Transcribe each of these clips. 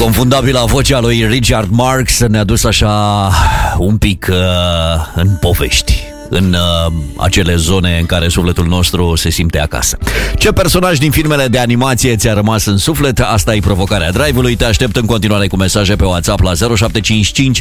Inconfundabilă vocea lui Richard Marx ne-a dus așa un pic în povești, în acele zone în care sufletul nostru se simte acasă. Ce personaj din filmele de animație ți-a rămas în suflet? Asta e provocarea Drive-ului. Te aștept în continuare cu mesaje pe WhatsApp la 0755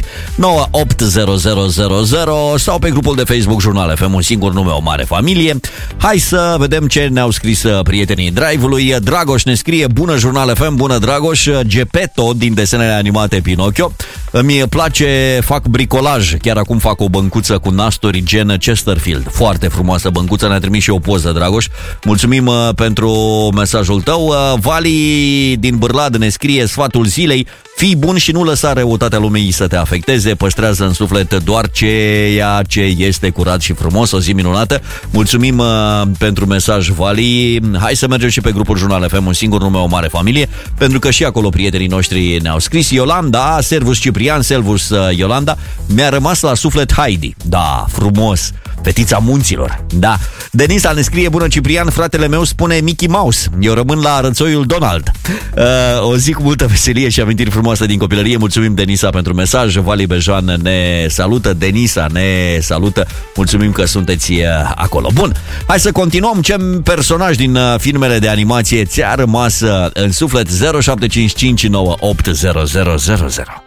980000 sau pe grupul de Facebook Jurnal FM, un singur nume, o mare familie. Hai să vedem ce ne-au scris prietenii Drive-ului. Dragoș ne scrie: bună Jurnal FM, bună Dragoș, Geppetto din desenele animate Pinocchio. Îmi place, fac bricolaj, chiar acum fac o băncuță cu nasturi gen Chesterfield. Foarte frumoasă băncuță, ne-a trimis și o poză, Dragoș. Mulțumim pentru mesajul tău. Vali din Bârlad ne scrie: sfatul zilei: fii bun și nu lăsa răutatea lumii să te afecteze, păstrează în suflet doar ceea ce este curat și frumos. O zi minunată. Mulțumim pentru mesaj, Vali. Hai să mergem și pe grupul Jurnal FM, un singur nume, o mare familie, pentru că și acolo prietenii noștri ne-au scris. Iolanda, servus Ciprian, servus Iolanda, mi-a rămas la suflet Heidi. Da, frumos. Fetița munților. Da. Denisa ne scrie: bună Ciprian, fratele meu spune Mickey Mouse. Eu rămân la rățoiul Donald. O zi cu multă veselie și amintiri frumoase din copilărie. Mulțumim, Denisa, pentru mesaj. Vali Bejan ne salută. Denisa ne salută. Mulțumim că sunteți acolo. Bun, hai să continuăm. Ce personaj din filmele de animație ți-a rămas în suflet? 0755 980000.